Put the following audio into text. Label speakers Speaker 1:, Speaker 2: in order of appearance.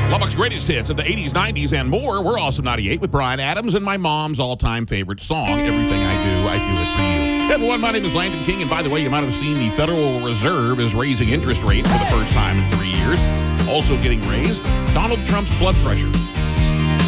Speaker 1: Lubbock's greatest hits of the 80s, 90s, and more. We're Awesome 98 with Brian Adams and my mom's all-time favorite song, Everything I Do It For You. Hey everyone, my name is Landon King, and by the way, you might have seen the Federal Reserve is raising interest rates for the first time in 3 years. Also getting raised, Donald Trump's blood pressure